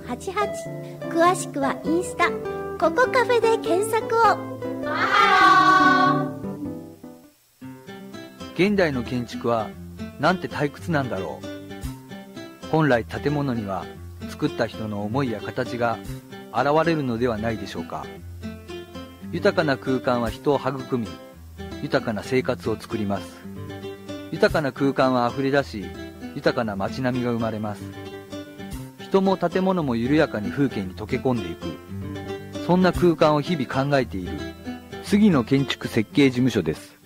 5588。詳しくはインスタココカフェで検索を。マハロー。現代の建築はなんて退屈なんだろう。本来建物には作った人の思いや形が現れるのではないでしょうか。豊かな空間は人を育み、豊かな生活を作ります。豊かな空間は溢れ出し、豊かな街並みが生まれます。人も建物も緩やかに風景に溶け込んでいく。そんな空間を日々考えている杉野建築設計事務所です。